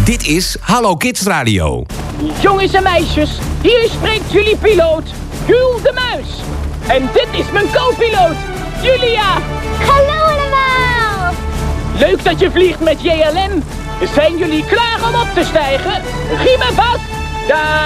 Dit is Hallo Kids Radio. Jongens en meisjes, hier spreekt jullie piloot, Jules de Muis. En dit is mijn co-piloot, Julia. Hallo allemaal! Leuk dat je vliegt met JLM. Zijn jullie klaar om op te stijgen? Riemen vast! Daar!